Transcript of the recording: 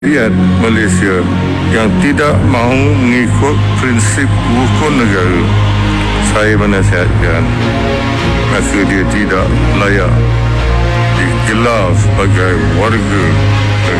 Rakyat Malaysia yang tidak mahu mengikut prinsip rukun negara, saya menasihatkan maka dia tidak layak digelar sebagai warga